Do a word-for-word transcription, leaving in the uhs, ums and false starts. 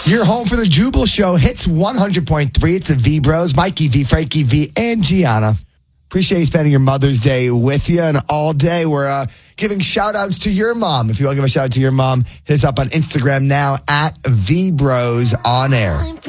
You're home for the Jubal Show. Hits one hundred point three. It's the V Bros, Mikey V, Frankie V, and Gianna. Appreciate you spending your Mother's Day with you. And all day, we're uh, giving shout-outs to your mom. If you want to give a shout-out to your mom, hit us up on Instagram now at V Bros On Air.